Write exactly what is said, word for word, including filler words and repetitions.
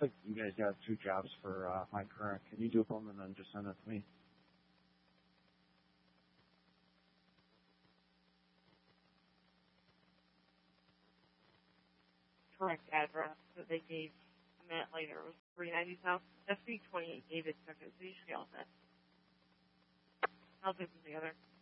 like you guys got two jobs for uh, my current. Can you do them and then just send it to me? Correct address that they gave a minute later was three ninety South. S B twenty-eight David Second, so you should be all set. I'll do them together.